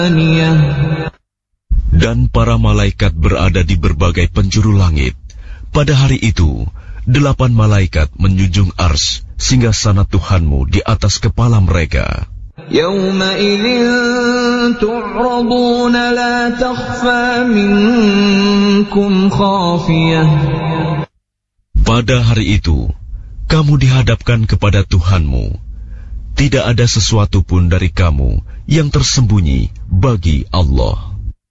Dan para malaikat berada di berbagai penjuru langit. Pada hari itu, 8 malaikat menjunjung ars singgasana Tuhanmu di atas kepala mereka. Yawma'idhin tu'raduna la takhfa minkum khafiyah. Pada hari itu, kamu dihadapkan kepada Tuhanmu. Tidak ada sesuatu pun dari kamu yang tersembunyi bagi Allah.